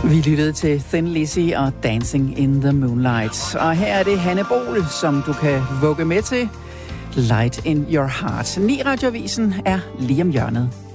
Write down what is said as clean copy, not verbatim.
Vi lyttede til Thin Lizzy og Dancing in the Moonlight. Og her er det Hanne Bol, som du kan vugge med til. Light in your heart. 9 Radioavisen er lige om hjørnet.